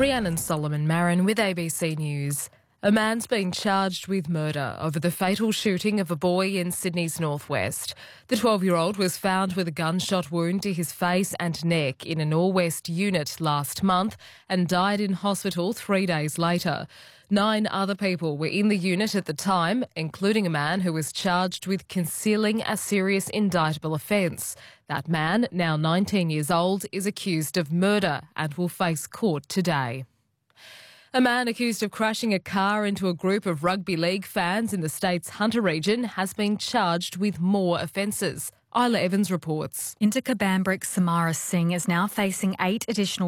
Rhiannon Solomon Marin with ABC News. A man's been charged with murder over the fatal shooting of a boy in Sydney's northwest. The 12-year-old was found with a gunshot wound to his face and neck in a Norwest unit last month and died in hospital 3 days later. 9 other people were in the unit at the time, including a man who was charged with concealing a serious indictable offence. That man, now 19 years old, is accused of murder and will face court today. A man accused of crashing a car into a group of rugby league fans in the state's Hunter region has been charged with more offences. Isla Evans reports. Inter Cabambrick Samara Singh is now facing 8 additional